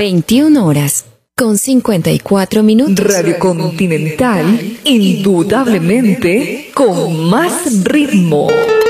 21 horas con 54 minutos. Radio Continental, indudablemente con más ritmo.